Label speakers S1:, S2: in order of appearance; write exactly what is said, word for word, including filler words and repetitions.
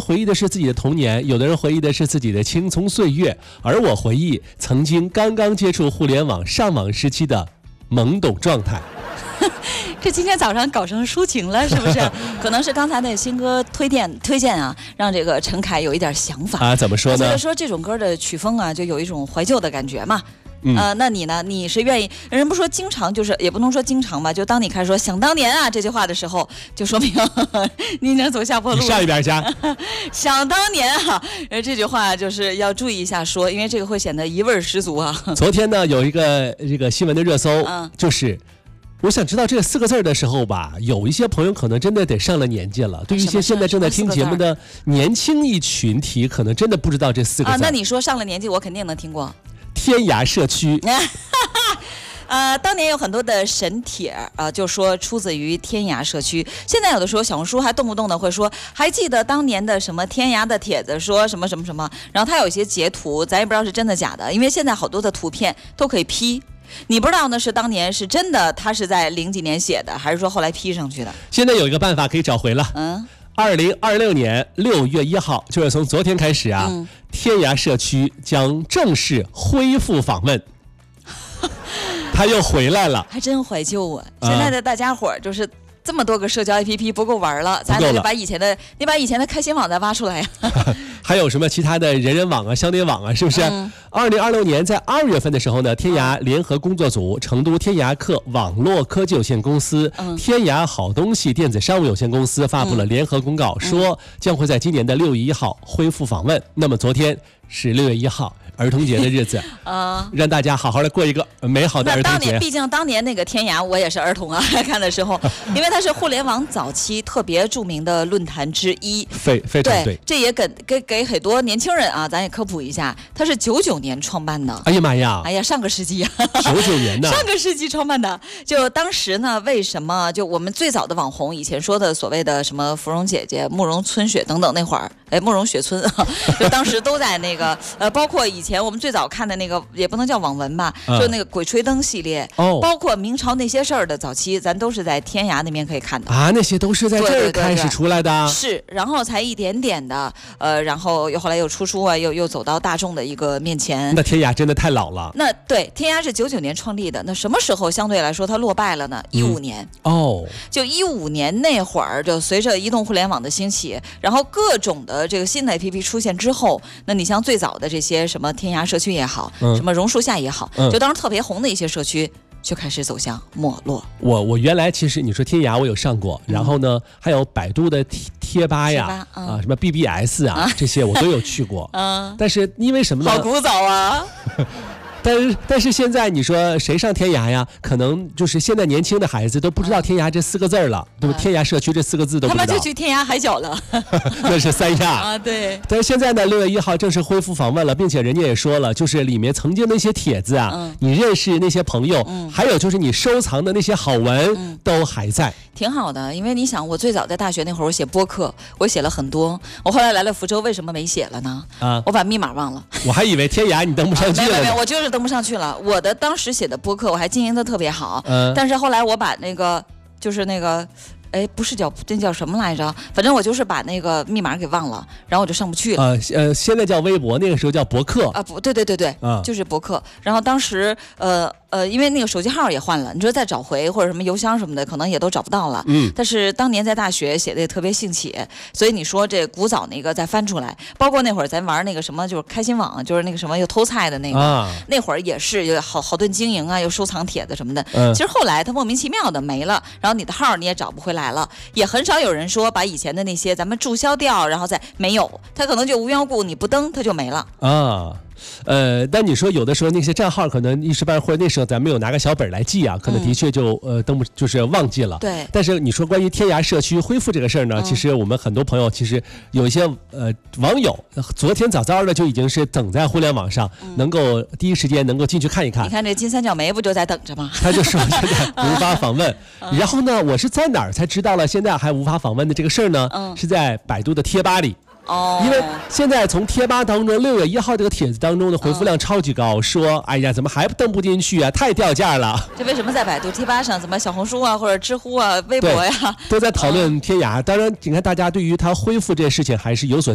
S1: 回忆的是自己的童年，有的人回忆的是自己的青葱岁月，而我回忆曾经刚刚接触互联网上网时期的懵懂状态。
S2: 这今天早上搞成抒情了，是不是？可能是刚才的新歌推荐推荐啊，让这个陈凯有一点想法
S1: 啊。怎么说呢？
S2: 觉得说这种歌的曲风啊，就有一种怀旧的感觉嘛。嗯、呃，那你呢？你是愿意？人不说经常，就是也不能说经常吧。就当你开始说"想当年啊"这句话的时候，就说明你已经走下坡路了。
S1: 你上一边去。
S2: 想当年啊，呃，这句话就是要注意一下说，因为这个会显得疑味十足啊。
S1: 昨天呢，有一个这个新闻的热搜，嗯、就是。我想知道这四个字的时候吧，有一些朋友可能真的得上了年纪了。对于一些现在正在听节目的年轻一群体，可能真的不知道这四个字。
S2: 啊，那你说上了年纪，我肯定能听过。
S1: 天涯社区。
S2: 呃，当年有很多的神帖啊、呃，就说出自于天涯社区。现在有的时候小红书还动不动的会说，还记得当年的什么天涯的帖子，说什么什么什么。然后它有一些截图，咱也不知道是真的假的，因为现在好多的图片都可以 P。你不知道呢，是当年是真的，他是在零几年写的，还是说后来 P 上去的？
S1: 现在有一个办法可以找回了。嗯，二零二六年六月一号，就是从昨天开始啊，嗯、天涯社区将正式恢复访问。他又回来了，
S2: 还真怀旧啊！现在的大家伙儿就是。这么多个社交 A P P 不够玩了，咱得把以前的，你把以前的开心网再挖出来呀。
S1: 还有什么其他的人人网啊、相点网啊，是不是？二零二六年在二月份的时候呢，天涯联合工作组、成都天涯客网络科技有限公司、嗯、天涯好东西电子商务有限公司发布了联合公告，嗯、说将会在今年的六月一号恢复访问。那么昨天是六月一号。儿童节的日子啊，让大家好好的过一个美好的儿童节。
S2: 那当年，毕竟当年那个天涯，我也是儿童啊，看的时候，因为它是互联网早期特别著名的论坛之一，
S1: 非非常 对,
S2: 对，这也给给给很多年轻人啊，咱也科普一下，它是九九年创办的。
S1: 哎呀妈呀！
S2: 哎呀，上个世纪啊，
S1: 九九年的，
S2: 上个世纪创办的。就当时呢，为什么就我们最早的网红，以前说的所谓的什么芙蓉姐姐、慕容春雪等等那会儿，哎，慕容雪村啊，就当时都在那个呃，包括以前。以前我们最早看的那个也不能叫网文吧，嗯、就那个鬼吹灯系列，哦、包括明朝那些事儿的早期，咱都是在天涯那边可以看到
S1: 啊，那些都是在这儿开始出来的。
S2: 对对对对是，然后才一点点的，呃，然后又后来又出书啊，又又走到大众的一个面前。
S1: 那天涯真的太老了。
S2: 那对，天涯是九九年创立的，那什么时候相对来说它落败了呢？一五年、
S1: 嗯、哦，
S2: 就一五年那会儿，就随着移动互联网的兴起，然后各种的这个新的 A P P 出现之后，那你像最早的这些什么天涯社区也好，嗯、什么榕树下也好，嗯、就当时特别红的一些社区就开始走向没落。
S1: 我我原来其实你说天涯我有上过，嗯、然后呢还有百度的贴贴吧呀，吧嗯、啊什么 B B S 啊、嗯、这些我都有去过。嗯，但是因为什么呢？
S2: 好古早啊。
S1: 但是但是现在你说谁上天涯呀？可能就是现在年轻的孩子都不知道天涯这四个字了，对、嗯、吧？天涯社区这四个字都不知道。
S2: 他们就去天涯海角了。
S1: 那是三亚
S2: 啊，对。
S1: 但是现在呢，六月一号正式恢复访问了，并且人家也说了，就是里面曾经那些帖子啊，嗯、你认识那些朋友，嗯、还有就是你收藏的那些好文、嗯、都还在。
S2: 挺好的，因为你想，我最早在大学那会儿，我写播客，我写了很多。我后来来了福州，为什么没写了呢？啊，我把密码忘了。
S1: 我还以为天涯你登不上去了、啊。
S2: 没有没有，我就是登不上去了。我的当时写的播客，我还经营的特别好。嗯，但是后来我把那个，就是那个。哎，不是叫这叫什么来着？反正我就是把那个密码给忘了，然后我就上不去了。
S1: 呃呃，现在叫微博，那个时候叫博客
S2: 啊，不对对对对，啊、就是博客。然后当时呃呃，因为那个手机号也换了，你说再找回或者什么邮箱什么的，可能也都找不到了。嗯。但是当年在大学写的也特别兴起，所以你说这古早那个再翻出来，包括那会儿咱玩那个什么，就是开心网，就是那个什么又偷菜的那个，啊、那会儿也是有好好顿经营啊，又收藏帖子什么的。嗯。其实后来它莫名其妙的没了，然后你的号你也找不回来了，也很少有人说把以前的那些咱们注销掉，然后再没有，它可能就无缘无故你不登它就没了
S1: 啊。呃，但你说有的时候那些账号可能一时半会儿那时候咱没有拿个小本来记啊，可能的确就、嗯、呃登不就是忘记了。
S2: 对。
S1: 但是你说关于天涯社区恢复这个事儿呢、嗯，其实我们很多朋友其实有一些呃网友昨天早早的就已经是等在互联网上，嗯、能够第一时间能够进去看一看。
S2: 你看这金三角梅不就在等着吗？
S1: 他就说现在无法访问。嗯、然后呢，我是在哪儿才知道了现在还无法访问的这个事儿呢？嗯，是在百度的贴吧里。哦，因为现在从贴吧当中六月一号这个帖子当中的回复量超级高，嗯、说哎呀怎么还登不进去啊，太掉价了。
S2: 这为什么在百度贴吧上，怎么小红书啊或者知乎啊微博呀、啊、
S1: 都在讨论天涯、嗯、当然你看大家对于它恢复这事情还是有所